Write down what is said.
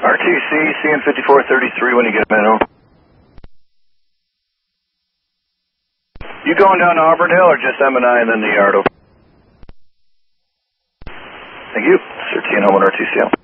RTC, CN5433 when you get a minute. You going down to Auburn Hill or just M&I and then the yard? Thank you. 1301 RTCL.